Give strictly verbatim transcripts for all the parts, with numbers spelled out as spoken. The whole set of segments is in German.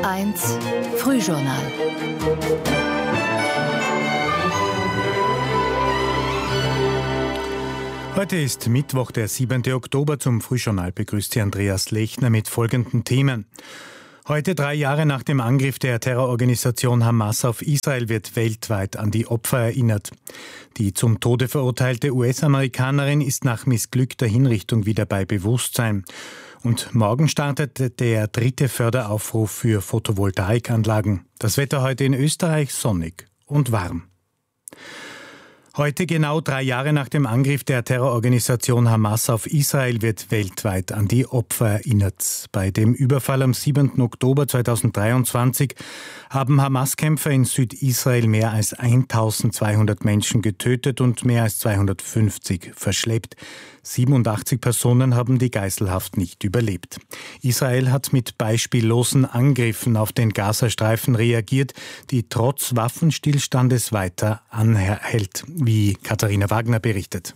eins Frühjournal. Heute ist Mittwoch, der siebente Oktober. Zum Frühjournal begrüßt Sie Andreas Lechner mit folgenden Themen. Heute, drei Jahre nach dem Angriff der Terrororganisation Hamas auf Israel, wird weltweit an die Opfer erinnert. Die zum Tode verurteilte U S-Amerikanerin ist nach missglückter Hinrichtung wieder bei Bewusstsein. Und morgen startet der dritte Förderaufruf für Photovoltaikanlagen. Das Wetter heute in Österreich sonnig und warm. Heute, genau drei Jahre nach dem Angriff der Terrororganisation Hamas auf Israel, wird weltweit an die Opfer erinnert. Bei dem Überfall am siebenten Oktober zweitausenddreiundzwanzig haben Hamas-Kämpfer in Südisrael mehr als eintausendzweihundert Menschen getötet und mehr als zweihundertfünfzig verschleppt. siebenundachtzig Personen haben die Geiselhaft nicht überlebt. Israel hat mit beispiellosen Angriffen auf den Gazastreifen reagiert, die trotz Waffenstillstandes weiter anhält, wie Katharina Wagner berichtet.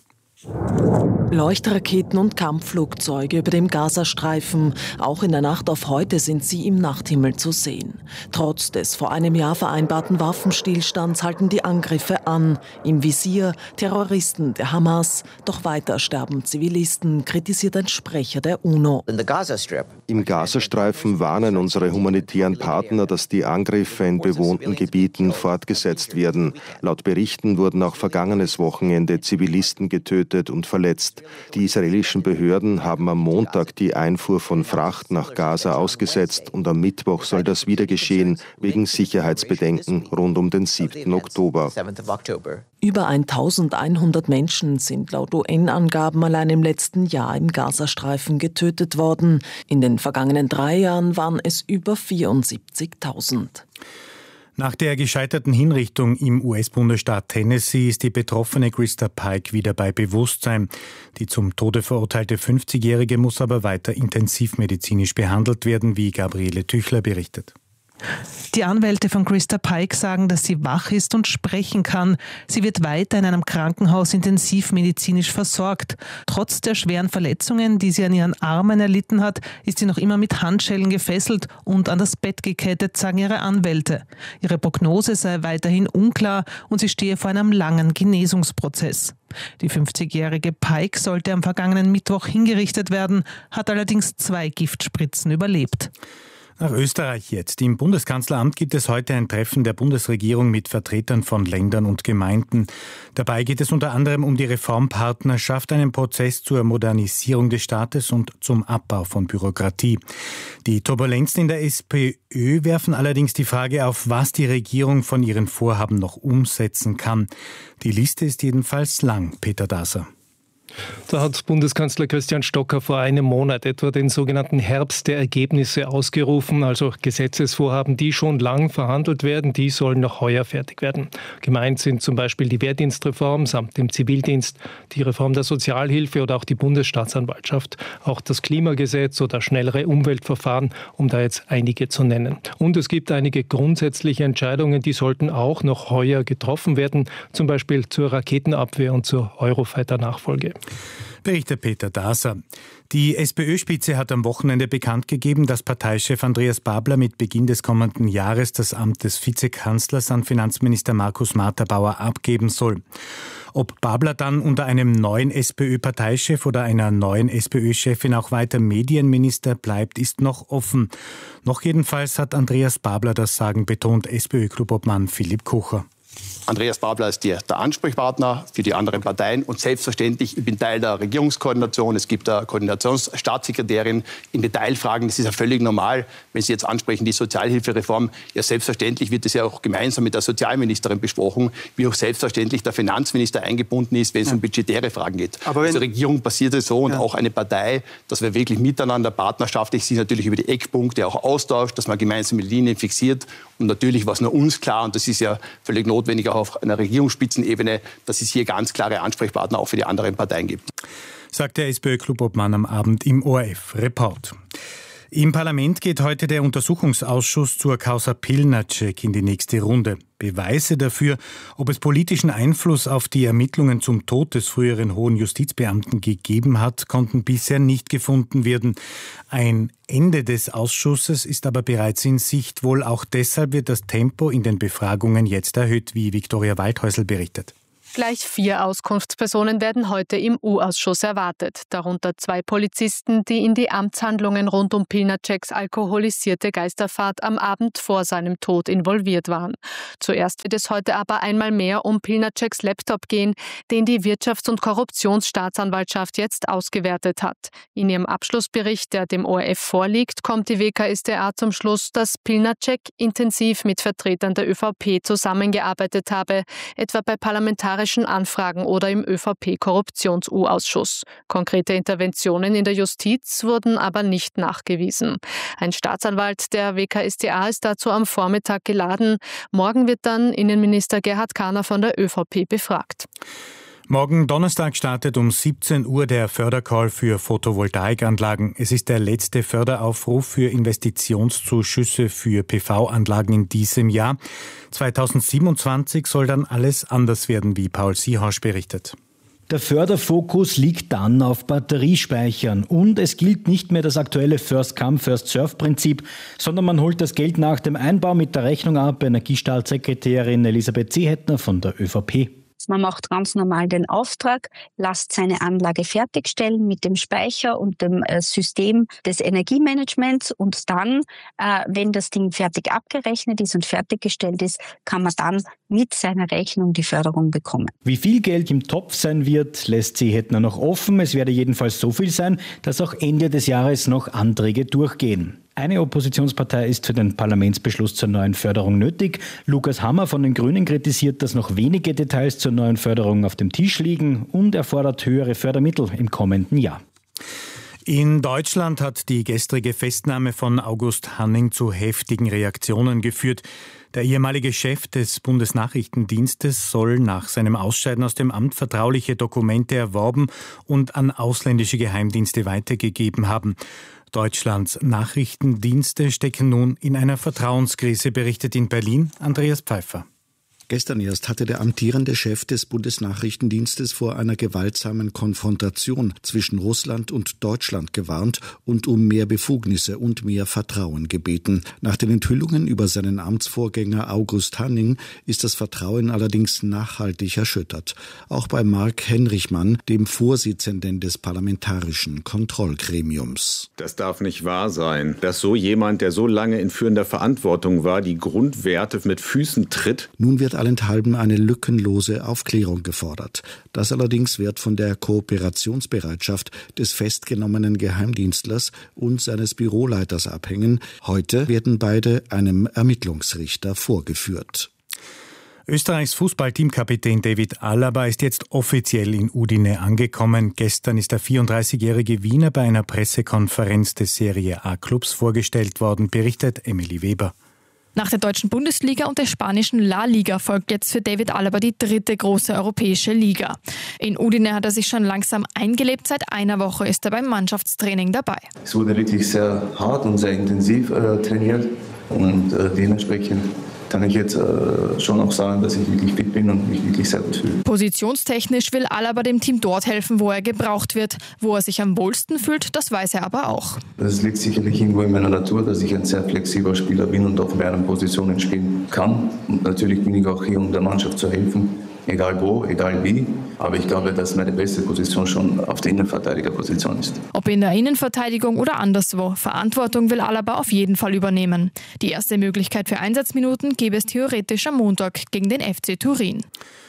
Leuchtraketen und Kampfflugzeuge über dem Gazastreifen. Auch in der Nacht auf heute sind sie im Nachthimmel zu sehen. Trotz des vor einem Jahr vereinbarten Waffenstillstands halten die Angriffe an. Im Visier Terroristen der Hamas. Doch weiter sterben Zivilisten, kritisiert ein Sprecher der UNO. Im Gazastreifen warnen unsere humanitären Partner, dass die Angriffe in bewohnten Gebieten fortgesetzt werden. Laut Berichten wurden auch vergangenes Wochenende Zivilisten getötet und verletzt. Die israelischen Behörden haben am Montag die Einfuhr von Fracht nach Gaza ausgesetzt und am Mittwoch soll das wieder geschehen, wegen Sicherheitsbedenken rund um den siebten Oktober. Über eintausendeinhundert Menschen sind laut U N-Angaben allein im letzten Jahr im Gazastreifen getötet worden. In den vergangenen drei Jahren waren es über vierundsiebzigtausend. Nach der gescheiterten Hinrichtung im U S-Bundesstaat Tennessee ist die betroffene Christa Pike wieder bei Bewusstsein. Die zum Tode verurteilte fünfzigjährige muss aber weiter intensivmedizinisch behandelt werden, wie Gabriele Tüchler berichtet. Die Anwälte von Christa Pike sagen, dass sie wach ist und sprechen kann. Sie wird weiter in einem Krankenhaus intensivmedizinisch versorgt. Trotz der schweren Verletzungen, die sie an ihren Armen erlitten hat, ist sie noch immer mit Handschellen gefesselt und an das Bett gekettet, sagen ihre Anwälte. Ihre Prognose sei weiterhin unklar und sie stehe vor einem langen Genesungsprozess. Die fünfzigjährige Pike sollte am vergangenen Mittwoch hingerichtet werden, hat allerdings zwei Giftspritzen überlebt. Nach Österreich jetzt. Im Bundeskanzleramt gibt es heute ein Treffen der Bundesregierung mit Vertretern von Ländern und Gemeinden. Dabei geht es unter anderem um die Reformpartnerschaft, einen Prozess zur Modernisierung des Staates und zum Abbau von Bürokratie. Die Turbulenzen in der SPÖ werfen allerdings die Frage auf, was die Regierung von ihren Vorhaben noch umsetzen kann. Die Liste ist jedenfalls lang, Peter Daser. Da hat Bundeskanzler Christian Stocker vor einem Monat etwa den sogenannten Herbst der Ergebnisse ausgerufen, also Gesetzesvorhaben, die schon lang verhandelt werden, die sollen noch heuer fertig werden. Gemeint sind zum Beispiel die Wehrdienstreform samt dem Zivildienst, die Reform der Sozialhilfe oder auch die Bundesstaatsanwaltschaft, auch das Klimagesetz oder schnellere Umweltverfahren, um da jetzt einige zu nennen. Und es gibt einige grundsätzliche Entscheidungen, die sollten auch noch heuer getroffen werden, zum Beispiel zur Raketenabwehr und zur Eurofighter-Nachfolge. Berichtet Peter Daser. Die SPÖ-Spitze hat am Wochenende bekannt gegeben, dass Parteichef Andreas Babler mit Beginn des kommenden Jahres das Amt des Vizekanzlers an Finanzminister Markus Marter-Bauer abgeben soll. Ob Babler dann unter einem neuen SPÖ-Parteichef oder einer neuen SPÖ-Chefin auch weiter Medienminister bleibt, ist noch offen. Noch jedenfalls hat Andreas Babler das Sagen, betont SPÖ-Clubobmann Philipp Kucher. Andreas Babler ist der, der Ansprechpartner für die anderen Parteien und selbstverständlich, ich bin Teil der Regierungskoordination, es gibt eine Koordinationsstaatssekretärin in Detailfragen, das ist ja völlig normal, wenn Sie jetzt ansprechen, die Sozialhilfereform, ja selbstverständlich wird es ja auch gemeinsam mit der Sozialministerin besprochen, wie auch selbstverständlich der Finanzminister eingebunden ist, wenn es ja. um budgetäre Fragen geht. Aber wenn, Als Regierung passiert es so und ja. auch eine Partei, dass wir wirklich miteinander partnerschaftlich sich natürlich über die Eckpunkte auch austauscht, dass man gemeinsame Linien fixiert und natürlich war es nur uns klar und das ist ja völlig notwendig auch auf einer Regierungsspitzenebene, dass es hier ganz klare Ansprechpartner auch für die anderen Parteien gibt. Sagt der SPÖ-Clubobmann am Abend im O R F-Report. Im Parlament geht heute der Untersuchungsausschuss zur Causa Pilnacek in die nächste Runde. Beweise dafür, ob es politischen Einfluss auf die Ermittlungen zum Tod des früheren hohen Justizbeamten gegeben hat, konnten bisher nicht gefunden werden. Ein Ende des Ausschusses ist aber bereits in Sicht. Wohl auch deshalb wird das Tempo in den Befragungen jetzt erhöht, wie Viktoria Waldhäusl berichtet. Gleich vier Auskunftspersonen werden heute im U-Ausschuss erwartet, darunter zwei Polizisten, die in die Amtshandlungen rund um Pilnaceks alkoholisierte Geisterfahrt am Abend vor seinem Tod involviert waren. Zuerst wird es heute aber einmal mehr um Pilnaceks Laptop gehen, den die Wirtschafts- und Korruptionsstaatsanwaltschaft jetzt ausgewertet hat. In ihrem Abschlussbericht, der dem O R F vorliegt, kommt die W K S t A zum Schluss, dass Pilnacek intensiv mit Vertretern der Ö V P zusammengearbeitet habe, etwa bei parlamentarischen Anfragen oder im Ö V P-Korruptions-U-Ausschuss. Konkrete Interventionen in der Justiz wurden aber nicht nachgewiesen. Ein Staatsanwalt der W K S t A ist dazu am Vormittag geladen. Morgen wird dann Innenminister Gerhard Kahner von der Ö V P befragt. Morgen Donnerstag startet um siebzehn Uhr der Fördercall für Photovoltaikanlagen. Es ist der letzte Förderaufruf für Investitionszuschüsse für P V-Anlagen in diesem Jahr. zweitausendsiebenundzwanzig soll dann alles anders werden, wie Paul Siehaus berichtet. Der Förderfokus liegt dann auf Batteriespeichern und es gilt nicht mehr das aktuelle First-Come, First-Serve-Prinzip, sondern man holt das Geld nach dem Einbau mit der Rechnung ab. Energiestaatssekretärin Elisabeth Seehettner von der Ö V P. Man macht ganz normal den Auftrag, lässt seine Anlage fertigstellen mit dem Speicher und dem äh, System des Energiemanagements und dann, äh, wenn das Ding fertig abgerechnet ist und fertiggestellt ist, kann man dann mit seiner Rechnung die Förderung bekommen. Wie viel Geld im Topf sein wird, lässt Seehettner noch offen. Es werde jedenfalls so viel sein, dass auch Ende des Jahres noch Anträge durchgehen. Eine Oppositionspartei ist für den Parlamentsbeschluss zur neuen Förderung nötig. Lukas Hammer von den Grünen kritisiert, dass noch wenige Details zur neuen Förderung auf dem Tisch liegen und er fordert höhere Fördermittel im kommenden Jahr. In Deutschland hat die gestrige Festnahme von August Hanning zu heftigen Reaktionen geführt. Der ehemalige Chef des Bundesnachrichtendienstes soll nach seinem Ausscheiden aus dem Amt vertrauliche Dokumente erworben und an ausländische Geheimdienste weitergegeben haben. Deutschlands Nachrichtendienste stecken nun in einer Vertrauenskrise, berichtet in Berlin Andreas Pfeiffer. Gestern erst hatte der amtierende Chef des Bundesnachrichtendienstes vor einer gewaltsamen Konfrontation zwischen Russland und Deutschland gewarnt und um mehr Befugnisse und mehr Vertrauen gebeten. Nach den Enthüllungen über seinen Amtsvorgänger August Hanning ist das Vertrauen allerdings nachhaltig erschüttert. Auch bei Mark Henrichmann, dem Vorsitzenden des Parlamentarischen Kontrollgremiums. Das darf nicht wahr sein, dass so jemand, der so lange in führender Verantwortung war, die Grundwerte mit Füßen tritt. Nun wird allenthalben eine lückenlose Aufklärung gefordert. Das allerdings wird von der Kooperationsbereitschaft des festgenommenen Geheimdienstlers und seines Büroleiters abhängen. Heute werden beide einem Ermittlungsrichter vorgeführt. Österreichs Fußballteamkapitän David Alaba ist jetzt offiziell in Udine angekommen. Gestern ist der vierunddreißigjährige Wiener bei einer Pressekonferenz des Serie A-Clubs vorgestellt worden, berichtet Emily Weber. Nach der deutschen Bundesliga und der spanischen La Liga folgt jetzt für David Alaba die dritte große europäische Liga. In Udine hat er sich schon langsam eingelebt. Seit einer Woche ist er beim Mannschaftstraining dabei. Es wurde wirklich sehr hart und sehr intensiv äh, trainiert und äh, dementsprechend kann ich jetzt äh, schon auch sagen, dass ich wirklich fit bin und mich wirklich sehr gut fühle. Positionstechnisch will Alaba dem Team dort helfen, wo er gebraucht wird. Wo er sich am wohlsten fühlt, das weiß er aber auch. Das liegt sicherlich irgendwo in meiner Natur, dass ich ein sehr flexibler Spieler bin und auf mehreren Positionen spielen kann. Und natürlich bin ich auch hier, um der Mannschaft zu helfen, egal wo, egal wie. Aber ich glaube, dass meine beste Position schon auf der Innenverteidigerposition ist. Ob in der Innenverteidigung oder anderswo, Verantwortung will Alaba auf jeden Fall übernehmen. Die erste Möglichkeit für Einsatzminuten gäbe es theoretisch am Montag gegen den F C Turin.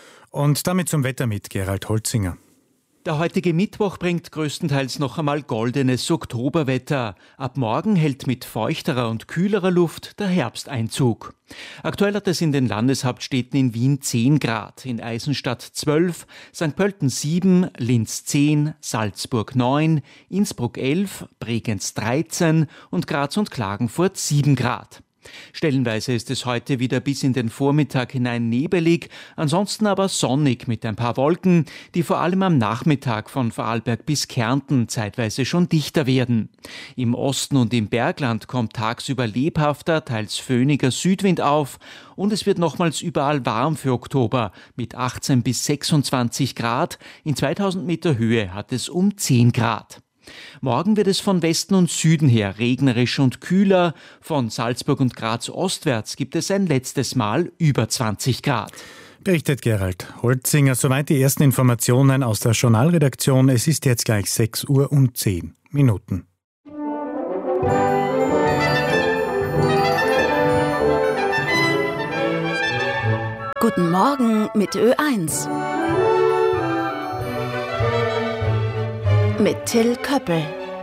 Und damit zum Wetter mit Gerald Holzinger. Der heutige Mittwoch bringt größtenteils noch einmal goldenes Oktoberwetter. Ab morgen hält mit feuchterer und kühlerer Luft der Herbst Einzug. Aktuell hat es in den Landeshauptstädten in Wien zehn Grad, in Eisenstadt zwölf, Sankt Pölten sieben, Linz zehn, Salzburg neun, Innsbruck elf, Bregenz dreizehn und Graz und Klagenfurt sieben Grad. Stellenweise ist es heute wieder bis in den Vormittag hinein nebelig, ansonsten aber sonnig mit ein paar Wolken, die vor allem am Nachmittag von Vorarlberg bis Kärnten zeitweise schon dichter werden. Im Osten und im Bergland kommt tagsüber lebhafter, teils föhniger Südwind auf und es wird nochmals überall warm für Oktober mit achtzehn bis sechsundzwanzig Grad. In zweitausend Meter Höhe hat es um zehn Grad. Morgen wird es von Westen und Süden her regnerisch und kühler. Von Salzburg und Graz ostwärts gibt es ein letztes Mal über zwanzig Grad. Berichtet Gerald Holzinger. Soweit die ersten Informationen aus der Journalredaktion. Es ist jetzt gleich sechs Uhr und zehn Minuten. Guten Morgen mit Ö eins. Mit Till Köppel.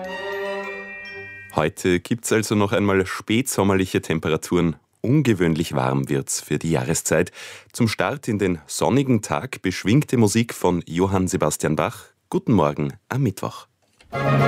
Heute gibt's also noch einmal spätsommerliche Temperaturen. Ungewöhnlich warm wird's für die Jahreszeit. Zum Start in den sonnigen Tag beschwingte Musik von Johann Sebastian Bach. Guten Morgen am Mittwoch.